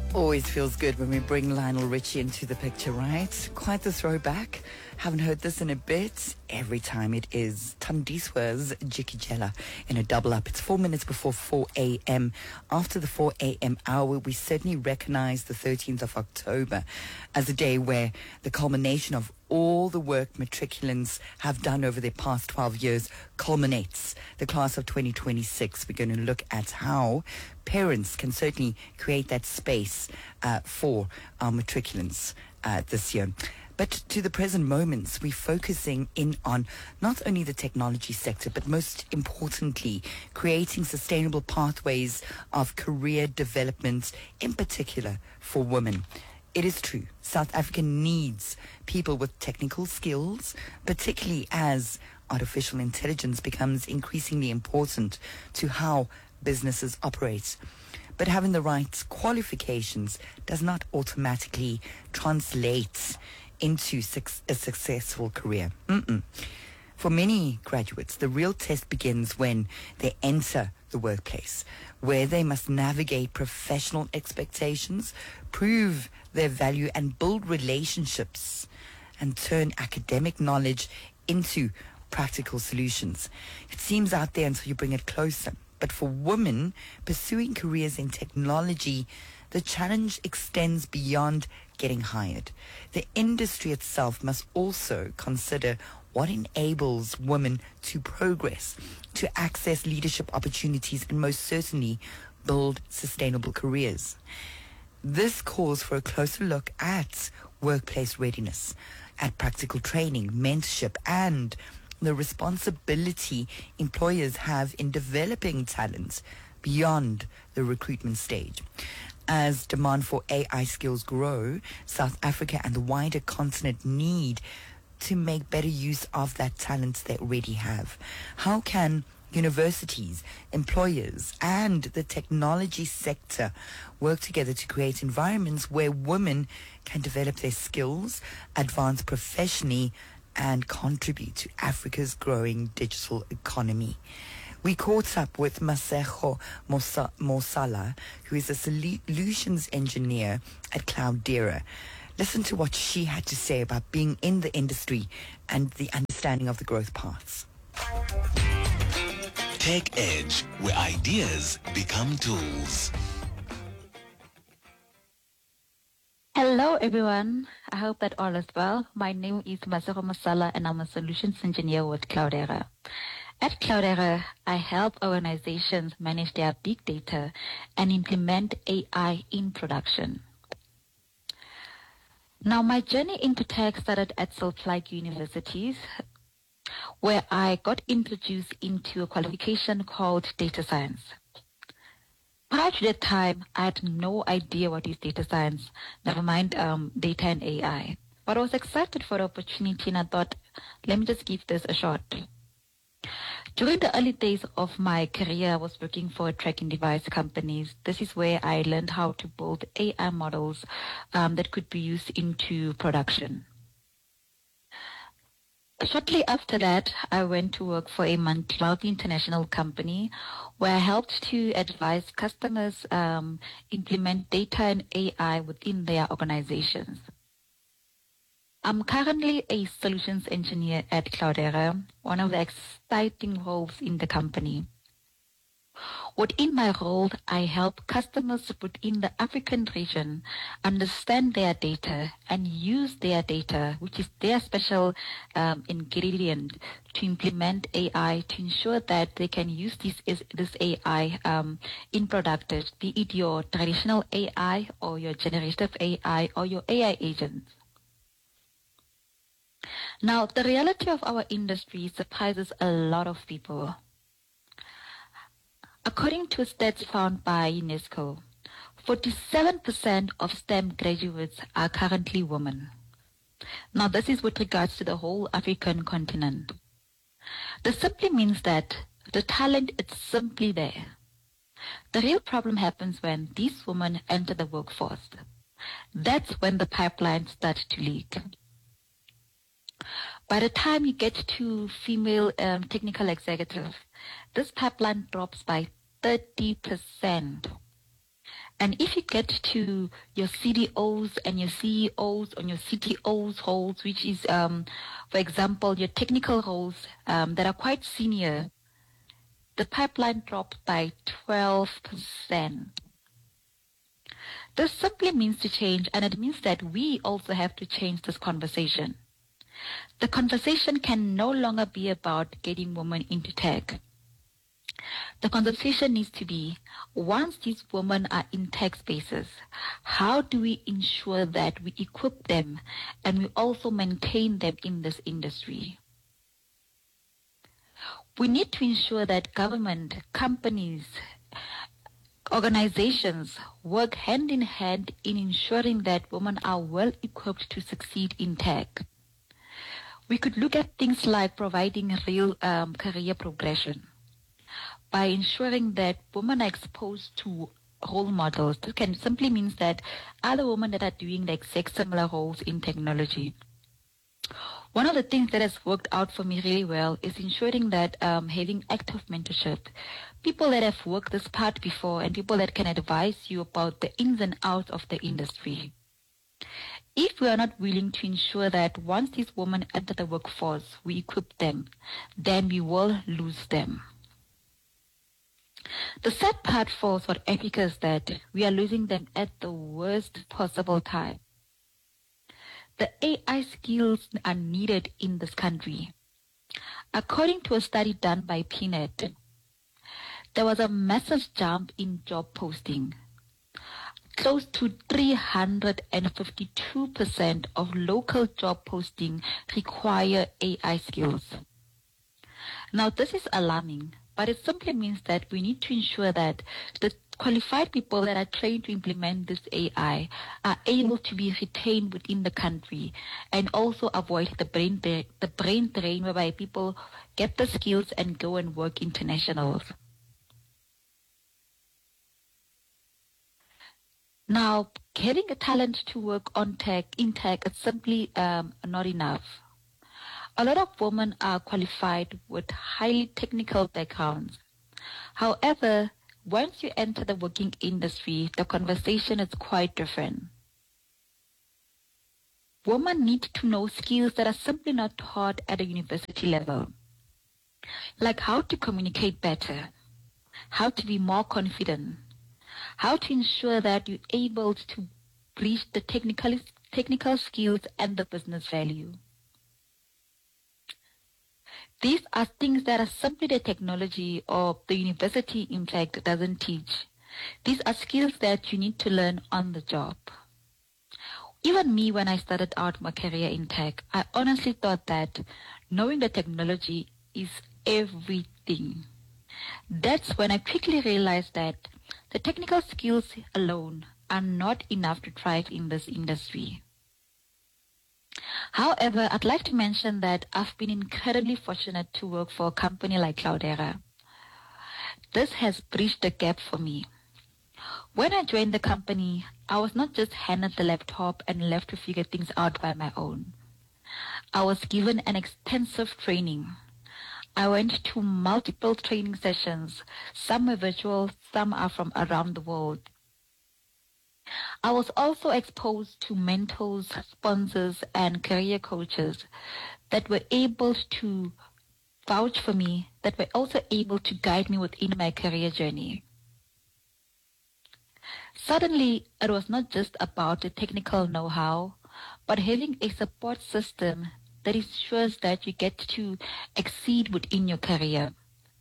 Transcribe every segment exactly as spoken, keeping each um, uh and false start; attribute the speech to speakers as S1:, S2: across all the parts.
S1: Always feels good when we bring Lionel Richie into the picture, right? Quite the throwback. Haven't heard this in a bit. Every time it is Tandiswa's Jikijela in a double up. It's four minutes before four a.m. After the four a.m. hour, we certainly recognize the thirteenth of October as a day where the culmination of all the work matriculants have done over their past twelve years culminates. The class of twenty twenty-six, we're going to look at how parents can certainly create that space uh, for our matriculants uh, this year. But to the present moments, we're focusing in on not only the technology sector, but most importantly, creating sustainable pathways of career development, in particular for women. It is true, South Africa needs people with technical skills, particularly as artificial intelligence becomes increasingly important to how businesses operate. But having the right qualifications does not automatically translate into suc- a successful career. Mm-mm. For many graduates, the real test begins when they enter the workplace, where they must navigate professional expectations, prove their value, and build relationships, and turn academic knowledge into practical solutions. It seems out there until you bring it closer. But for women pursuing careers in technology, the challenge extends beyond getting hired. The industry itself must also consider what enables women to progress, to access leadership opportunities, and most certainly build sustainable careers. This calls for a closer look at workplace readiness, at practical training, mentorship, and the responsibility employers have in developing talent beyond the recruitment stage. As demand for A I skills grow, South Africa and the wider continent need to make better use of that talent they already have. How can universities, employers, and the technology sector work together to create environments where women can develop their skills, advance professionally, and contribute to Africa's growing digital economy? We caught up with Masego Mosa- Mosala, who is a solutions engineer at Cloudera. Listen to what she had to say about being in the industry and the understanding of the growth paths.
S2: Tech Edge, where ideas become tools.
S3: Hello everyone, I hope that all is well. My name is Masego Mosala and I'm a solutions engineer with Cloudera. At Cloudera, I help organizations manage their big data and implement A I in production. Now, my journey into tech started at Silverlake University, where I got introduced into a qualification called data science. Prior to that time, I had no idea what is data science, never mind um, data and A I. But I was excited for the opportunity and I thought, let me just give this a shot. During the early days of my career, I was working for tracking device companies. This is where I learned how to build A I models um, that could be used into production. Shortly after that, I went to work for a multi-international company where I helped to advise customers um, implement data and A I within their organizations. I'm currently a solutions engineer at Cloudera, one of the exciting roles in the company. Within my role, I help customers within the African region understand their data and use their data, which is their special um, ingredient, to implement A I to ensure that they can use this, this A I um, in production, be it your traditional A I or your generative A I or your A I agents. Now, the reality of our industry surprises a lot of people. According to stats found by UNESCO, forty-seven percent of STEM graduates are currently women. Now, this is with regards to the whole African continent. This simply means that the talent is simply there. The real problem happens when these women enter the workforce. That's when the pipeline starts to leak. By the time you get to female um, technical executives, this pipeline drops by thirty percent. And if you get to your C D Os and your C E Os and your C T Os roles, which is, um, for example, your technical roles um, that are quite senior, the pipeline dropped by twelve percent. This simply means to change, and it means that we also have to change this conversation. The conversation can no longer be about getting women into tech. The conversation needs to be, once these women are in tech spaces, how do we ensure that we equip them and we also maintain them in this industry? We need to ensure that government, companies, organizations work hand in hand in ensuring that women are well equipped to succeed in tech. We could look at things like providing real um, career progression by ensuring that women are exposed to role models. This can simply means that other women that are doing the exact similar roles in technology. One of the things that has worked out for me really well is ensuring that um, having active mentorship, people that have worked this part before and people that can advise you about the ins and outs of the industry. If we are not willing to ensure that once these women enter the workforce, we equip them, then we will lose them. The sad part for South Africa is that we are losing them at the worst possible time. The A I skills are needed in this country. According to a study done by P net, there was a massive jump in job posting. Close to three hundred fifty-two percent of local job posting require A I skills. Now, this is alarming, but it simply means that we need to ensure that the qualified people that are trained to implement this A I are able to be retained within the country and also avoid the brain drain, the brain drain whereby people get the skills and go and work internationals. Now, getting a talent to work on tech, in tech, is simply um, not enough. A lot of women are qualified with highly technical backgrounds. However, once you enter the working industry, the conversation is quite different. Women need to know skills that are simply not taught at a university level, like how to communicate better, how to be more confident, how to ensure that you're able to reach the technical, technical skills and the business value. These are things that are simply the technology or the university, in fact, doesn't teach. These are skills that you need to learn on the job. Even me, when I started out my career in tech, I honestly thought that knowing the technology is everything. That's when I quickly realized that the technical skills alone are not enough to thrive in this industry. However, I'd like to mention that I've been incredibly fortunate to work for a company like Cloudera. This has bridged the gap for me. When I joined the company, I was not just handed the laptop and left to figure things out by my own. I was given an extensive training. I went to multiple training sessions. Some were virtual, some are from around the world. I was also exposed to mentors, sponsors, and career coaches that were able to vouch for me, that were also able to guide me within my career journey. Suddenly, it was not just about the technical know-how, but having a support system that ensures that you get to exceed within your career.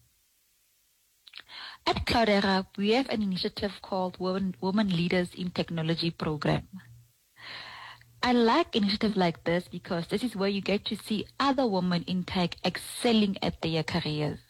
S3: At Cloudera, we have an initiative called Women, Women Leaders in Technology program. I like initiatives like this because this is where you get to see other women in tech excelling at their careers.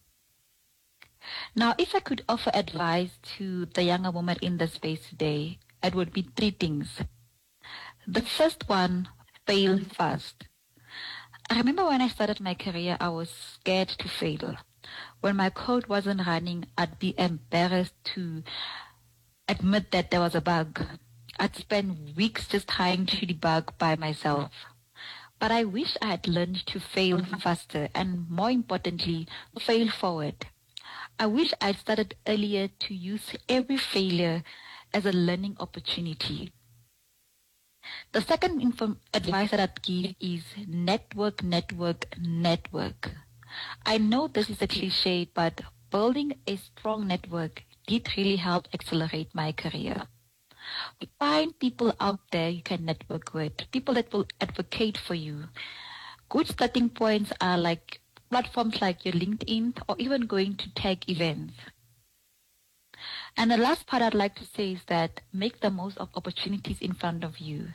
S3: Now, if I could offer advice to the younger women in the space today, it would be three things. The first one, fail fast. I remember when I started my career, I was scared to fail. When my code wasn't running, I'd be embarrassed to admit that there was a bug. I'd spend weeks just trying to debug by myself. But I wish I had learned to fail faster and, more importantly, fail forward. I wish I'd started earlier to use every failure as a learning opportunity. The second inform- advice that I'd give is network, network, network. I know this is a cliche, but building a strong network did really help accelerate my career. Find people out there you can network with, people that will advocate for you. Good starting points are like platforms like your LinkedIn or even going to tech events. And the last part I'd like to say is that make the most of opportunities in front of you.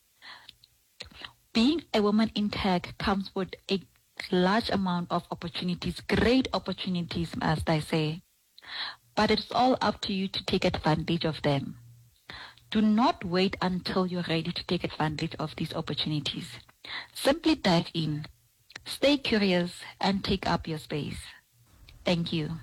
S3: Being a woman in tech comes with a large amount of opportunities, great opportunities, as I say. But it's all up to you to take advantage of them. Do not wait until you're ready to take advantage of these opportunities. Simply dive in, stay curious, and take up your space. Thank you.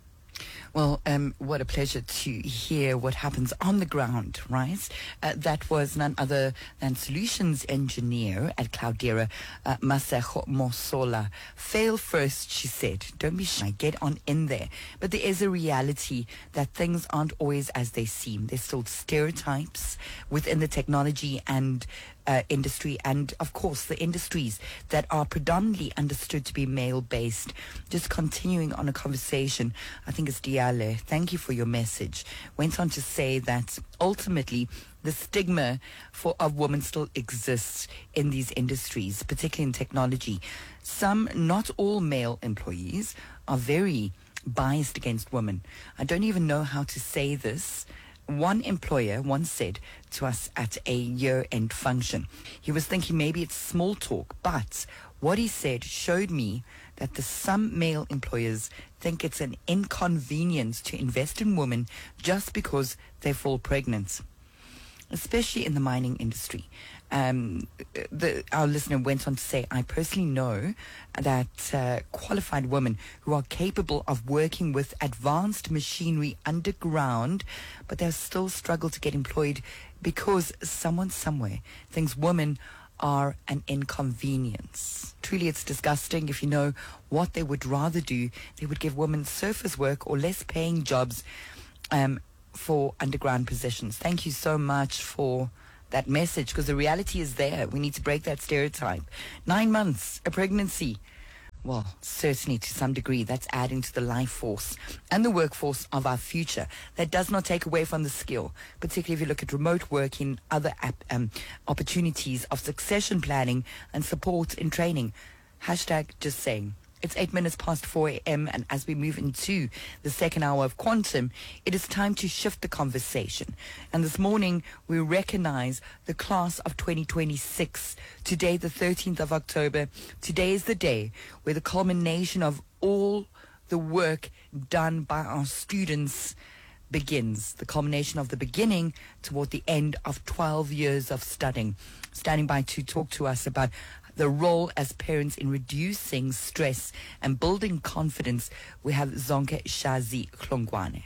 S1: Well, um, what a pleasure to hear what happens on the ground, right? Uh, that was none other than solutions engineer at Cloudera, uh, Masego Mosola. Fail first, she said. Don't be shy. Get on in there. But there is a reality that things aren't always as they seem. There's still stereotypes within the technology and Uh, industry, and of course the industries that are predominantly understood to be male-based. Just continuing on a conversation, I think it's Diale, thank you for your message, went on to say that ultimately the stigma for of women still exists in these industries, particularly in technology. Some, not all male employees are very biased against women. I don't even know how to say this. One employer once said to us at a year-end function, he was thinking maybe it's small talk, but what he said showed me that the some male employers think it's an inconvenience to invest in women just because they fall pregnant, especially in the mining industry. Um, the, our listener went on to say, I personally know that uh, qualified women who are capable of working with advanced machinery underground, but they still struggle to get employed because someone somewhere thinks women are an inconvenience. Truly, it's disgusting. If you know what they would rather do, they would give women surface work or less paying jobs um, for underground positions. Thank you so much for that message, because the reality is there. We need to break that stereotype. Nine months, a pregnancy. Well, certainly to some degree, that's adding to the life force and the workforce of our future. That does not take away from the skill, particularly if you look at remote working, other app, um, opportunities of succession planning and support in training. Hashtag just saying. It's eight minutes past four a.m. and as we move into the second hour of Quantum, it is time to shift the conversation. And this morning, we recognize the class of twenty twenty-six. Today, the thirteenth of October, today is the day where the culmination of all the work done by our students begins. The culmination of the beginning toward the end of twelve years of studying. Standing by to talk to us about the role as parents in reducing stress and building confidence, we have Zonke Shazi Klongwane.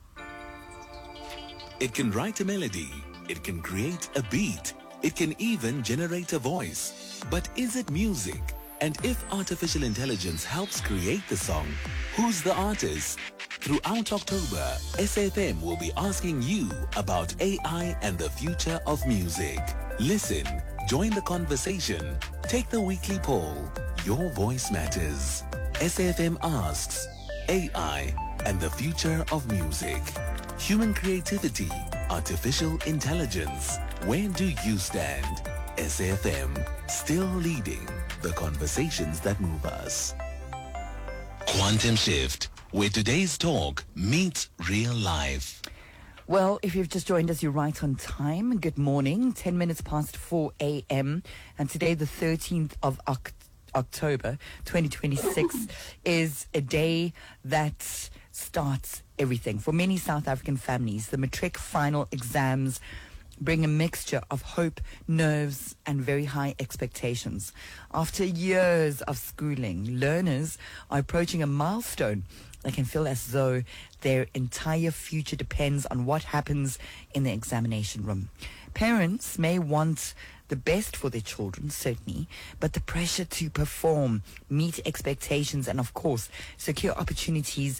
S2: It can write a melody. It can create a beat. It can even generate a voice. But is it music? And if artificial intelligence helps create the song, who's the artist? Throughout October, S F M will be asking you about A I and the future of music. Listen, join the conversation, take the weekly poll. Your voice matters. S F M asks, A I and the future of music. Human creativity, artificial intelligence. Where do you stand? S F M, still leading the conversations that move us. Quantum Shift, where today's talk meets real life.
S1: Well, if you've just joined us, you're right on time. Good morning. ten minutes past four a.m. And today, the thirteenth of October, twenty twenty-six, is a day that starts everything. For many South African families, the matric final exams bring a mixture of hope, nerves, and very high expectations. After years of schooling, learners are approaching a milestone. They can feel as though their entire future depends on what happens in the examination room. Parents may want the best for their children, certainly, but the pressure to perform, meet expectations, and of course, secure opportunities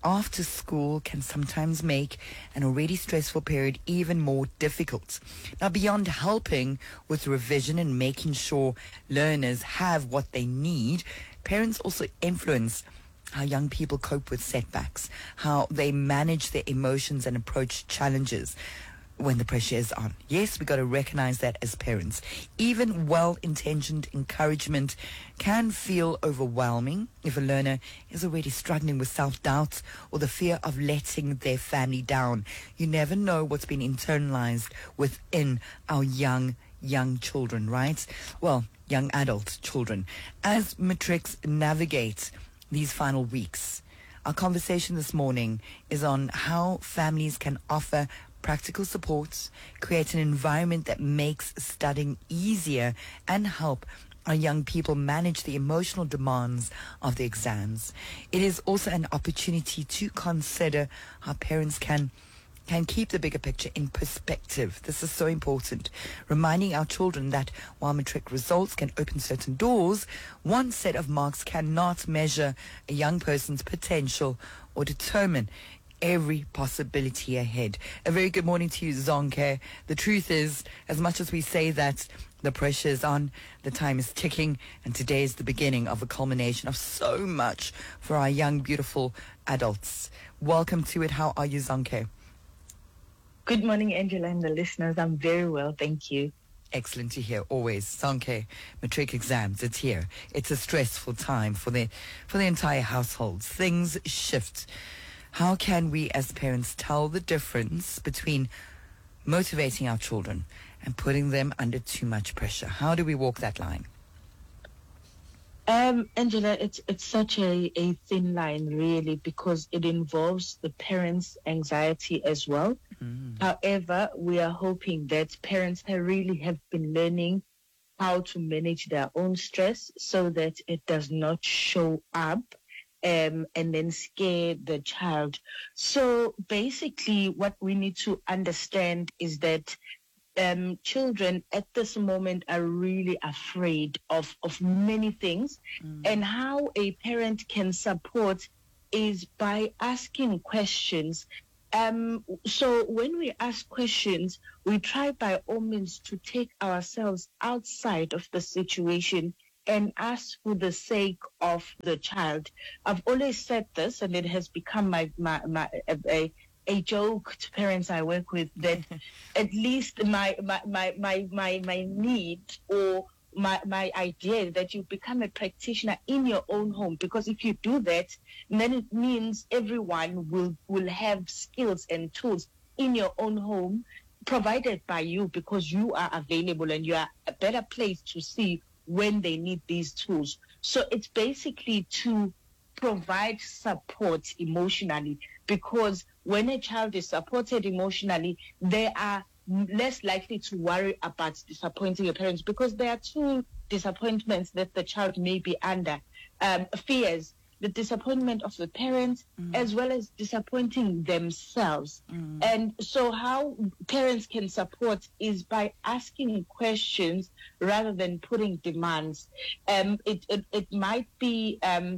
S1: after school can sometimes make an already stressful period even more difficult. Now, beyond helping with revision and making sure learners have what they need, parents also influence how young people cope with setbacks, how they manage their emotions and approach challenges when the pressure is on. Yes, we got to recognize that as parents. Even well-intentioned encouragement can feel overwhelming if a learner is already struggling with self-doubt or the fear of letting their family down. You never know what's been internalized within our young, young children, right? Well, young adult children. As matrics navigate these final weeks, our conversation this morning is on how families can offer practical supports, create an environment that makes studying easier, and help our young people manage the emotional demands of the exams. It is also an opportunity to consider how parents can can keep the bigger picture in perspective. This is so important. Reminding our children that while matric results can open certain doors, one set of marks cannot measure a young person's potential or determine every possibility ahead. A very good morning to you, Zonke. The truth is, as much as we say that the pressure is on, the time is ticking, and today is the beginning of a culmination of so much for our young, beautiful adults. Welcome to it. How are you, Zonke?
S4: Good morning, Angela and the listeners. I'm very well, thank you.
S1: Excellent to hear, always. Zonke, matric exams, it's here. It's a stressful time for the, for the entire household. Things shift. How can we as parents tell the difference between motivating our children and putting them under too much pressure? How do we walk that line?
S4: Um, Angela, it's it's such a, a thin line, really, because it involves the parents' anxiety as well. Mm. However, we are hoping that parents really have been learning how to manage their own stress so that it does not show up Um, and then scare the child. So basically what we need to understand is that um, children at this moment are really afraid of, of many things. Mm. And how a parent can support is by asking questions. Um, so when we ask questions, we try by all means to take ourselves outside of the situation and ask for the sake of the child. I've always said this, and it has become my, my, my a, a joke to parents I work with, that at least my my, my, my, my, my need or my, my idea that you become a practitioner in your own home, because if you do that, then it means everyone will, will have skills and tools in your own home provided by you, because you are available and you are a better place to see when they need these tools. So it's basically to provide support emotionally, because when a child is supported emotionally, they are less likely to worry about disappointing your parents, because there are two disappointments that the child may be under. Um, fears, the disappointment of the parents, mm. as well as disappointing themselves. Mm. And so how parents can support is by asking questions rather than putting demands. Um, it, it, it might be, um,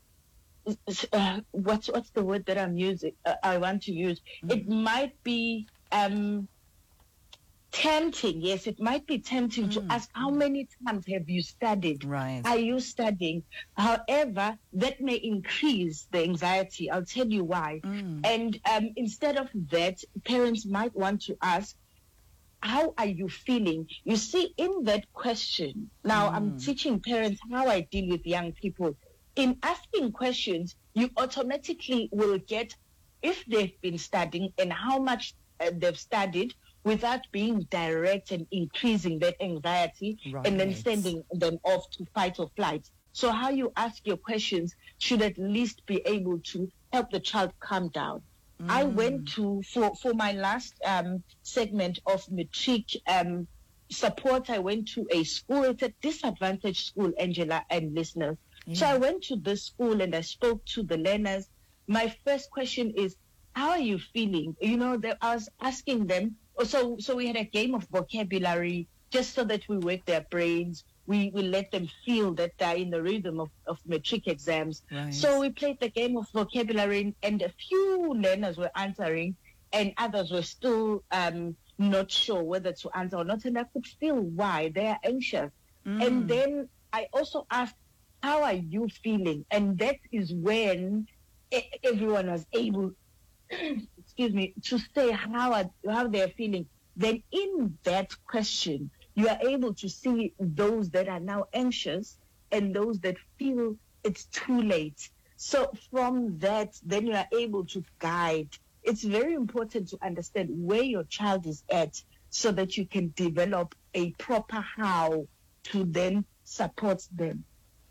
S4: uh, what's, what's the word that I'm using, uh, I want to use? Mm. It might be, um, tempting, yes, it might be tempting mm. to ask, how many times have you studied?
S1: Right.
S4: Are you studying? However, that may increase the anxiety. I'll tell you why. Mm. And um, instead of that, parents might want to ask, how are you feeling? You see, in that question, now mm. I'm teaching parents how I deal with young people. In asking questions, you automatically will get if they've been studying and how much uh, they've studied, without being direct and increasing that anxiety, right, and then sending them off to fight or flight. So how you ask your questions should at least be able to help the child calm down. Mm. I went to, for, for my last um, segment of matric um, support, I went to a school. It's a disadvantaged school, Angela and listeners. Yeah. So I went to this school and I spoke to the learners. My first question is, how are you feeling? You know, that I was asking them. So, so we had a game of vocabulary just so that we work their brains. we, we let them feel that they're in the rhythm of, of matric exams.
S1: Right.
S4: So we played the game of vocabulary, and a few learners were answering, and others were still um, not sure whether to answer or not, and I could feel why. They are anxious. Mm. And then I also asked, how are you feeling? And that is when everyone was able, excuse me, to say how are, how they're feeling. Then in that question, you are able to see those that are now anxious and those that feel it's too late. So from that, then you are able to guide. It's very important to understand where your child is at so that you can develop a proper how to then support them.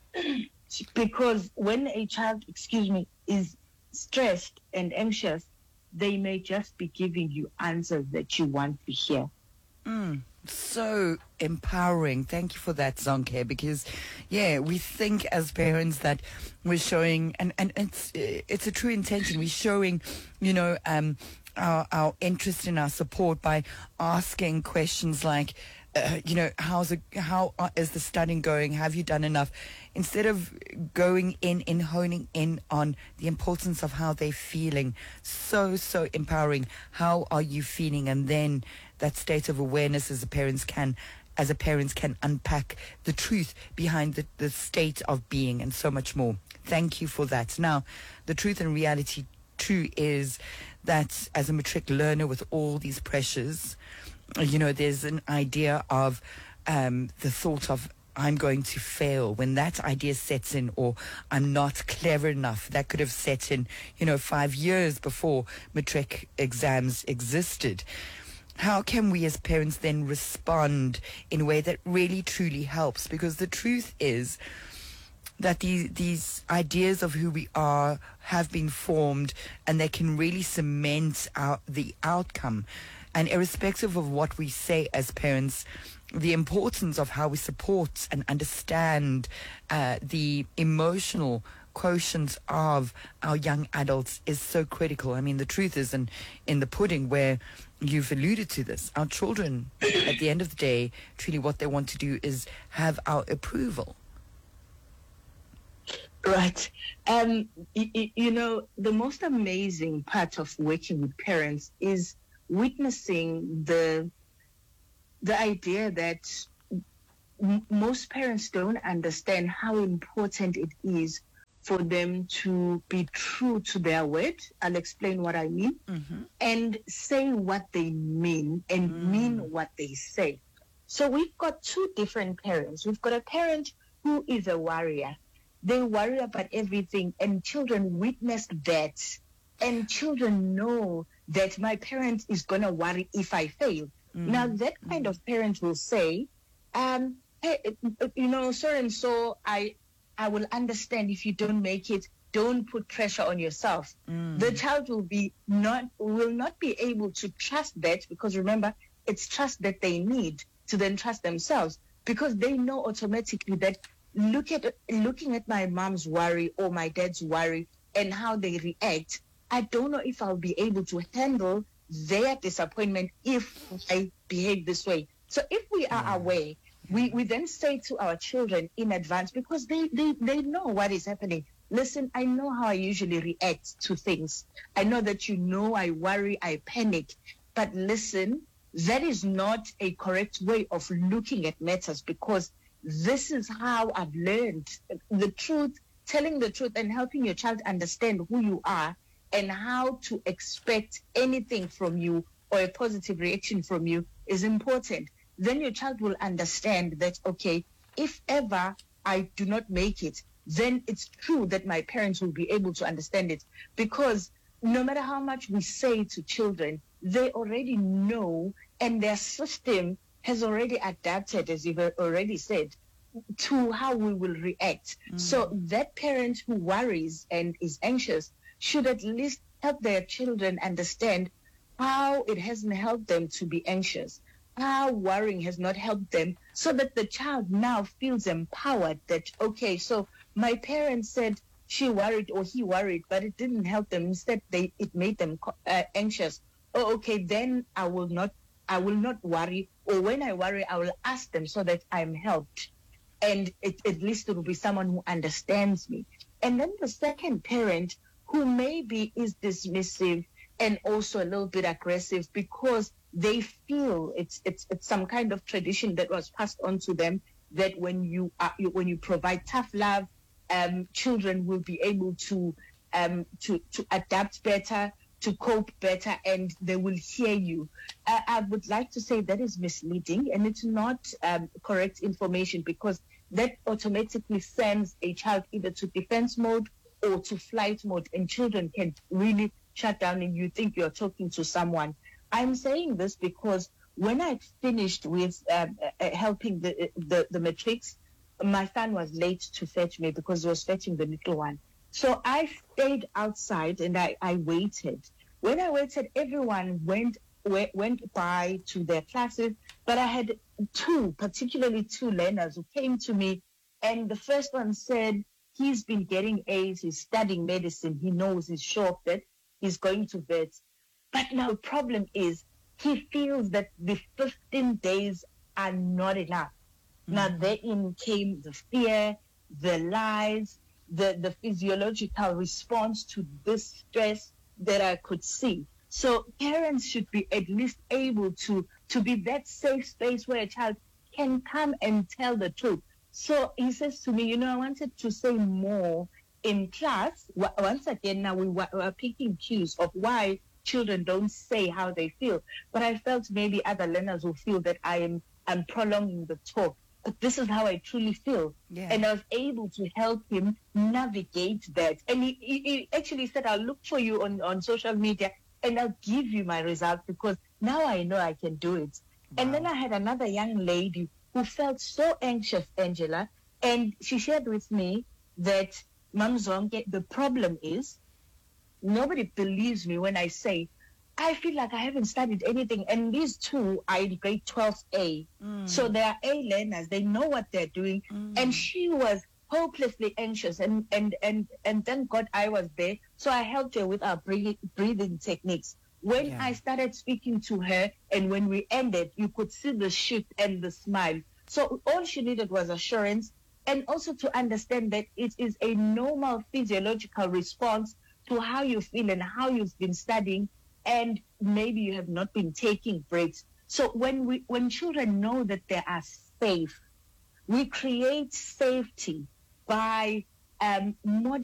S4: Because when a child, excuse me, is stressed and anxious, they may just be giving you answers that you want to hear.
S1: Mm, so empowering. Thank you for that, Zonke, because, yeah, we think as parents that we're showing, and, and it's it's a true intention, we're showing, you know, um, our, our interest in our support by asking questions like, Uh, you know, how's it, how uh, is the studying going? Have you done enough? Instead of going in and honing in on the importance of how they're feeling. So, so empowering. How are you feeling? And then that state of awareness as a parents can, as a parents can unpack the truth behind the, the state of being and so much more. Thank you for that. Now, the truth and reality too is that as a matric learner with all these pressures, you know, there's an idea of um, the thought of I'm going to fail. When that idea sets in, or I'm not clever enough, that could have set in, you know, five years before matric exams existed. How can we as parents then respond in a way that really truly helps? Because the truth is that these, these ideas of who we are have been formed, and they can really cement out the outcome. And irrespective of what we say as parents, the importance of how we support and understand uh, the emotional quotient of our young adults is so critical. I mean, the truth is in, in the pudding, where you've alluded to this. Our children, at the end of the day, truly what they want to do is have our approval.
S4: Right. Um, you, you know, the most amazing part of working with parents is witnessing the the idea that m- most parents don't understand how important it is for them to be true to their word. I'll explain what I mean. Mm-hmm. And say what they mean and mm. mean what they say. So we've got two different parents. We've got a parent who is a warrior. They worry about everything, and children witness that. And children know that my parent is going to worry if I fail. Mm. Now, that kind mm. of parent will say, um, hey, you know, so and so, I I will understand if you don't make it. Don't put pressure on yourself. Mm. The child will be not will not be able to trust that, because remember, it's trust that they need to then trust themselves, because they know automatically that look at looking at my mom's worry or my dad's worry and how they react, I don't know if I'll be able to handle their disappointment if I behave this way. So if we are yeah. aware, we, we then say to our children in advance, because they, they, they know what is happening. Listen, I know how I usually react to things. I know that you know I worry, I panic. But listen, that is not a correct way of looking at matters, because this is how I've learned the truth, telling the truth and helping your child understand who you are and how to expect anything from you or a positive reaction from you is important. Then your child will understand that, okay, if ever I do not make it, then it's true that my parents will be able to understand it. Because no matter how much we say to children, they already know, and their system has already adapted, as you've already said, to how we will react. Mm. So that parent who worries and is anxious should at least help their children understand how it hasn't helped them to be anxious, how worrying has not helped them, so that the child now feels empowered that, okay, so my parents said she worried or he worried, but it didn't help them. Instead, they it made them uh, anxious. Oh, okay, then I will not I will not worry, or when I worry, I will ask them so that I'm helped. and it, at least it will be someone who understands me. And then the second parent, who maybe is dismissive and also a little bit aggressive because they feel it's it's it's some kind of tradition that was passed on to them, that when you are, when you provide tough love, um, children will be able to um to to adapt better, to cope better, and they will hear you. Uh, I would like to say that is misleading, and it's not um, correct information, because that automatically sends a child either to defense mode or to flight mode, and children can really shut down and you think you're talking to someone. I'm saying this because when I finished with um, uh, helping the, the the matrics, my son was late to fetch me because he was fetching the little one. So I stayed outside and I, I waited. When I waited, everyone went went by to their classes, but I had two, particularly two learners who came to me, and the first one said he's been getting A's, he's studying medicine, he knows, he's sure that he's going to vet. But now the problem is he feels that the fifteen days are not enough. Mm-hmm. Now therein came the fear, the lies, the, the physiological response to this stress that I could see. So parents should be at least able to, to be that safe space where a child can come and tell the truth. So he says to me, you know, I wanted to say more in class. Once again, now we were picking cues of why children don't say how they feel. But I felt maybe other learners will feel that I am I'm prolonging the talk. But this is how I truly feel. Yeah. And I was able to help him navigate that. And he, he, he actually said, I'll look for you on, on social media and I'll give you my results, because now I know I can do it. Wow. And then I had another young lady who felt so anxious, Angela, and she shared with me that, Mam Zonke, the problem is nobody believes me when I say, I feel like I haven't studied anything. And these two are in grade twelve A. Mm. So they are A learners. They know what they're doing. Mm. And she was hopelessly anxious. And, and, and, and thank God I was there. So I helped her with our breathing, breathing techniques. When yeah. I started speaking to her and when we ended, you could see the shift and the smile. So all she needed was assurance, and also to understand that it is a normal physiological response to how you feel and how you've been studying, and maybe you have not been taking breaks. So when we, when children know that they are safe, we create safety by um, modeling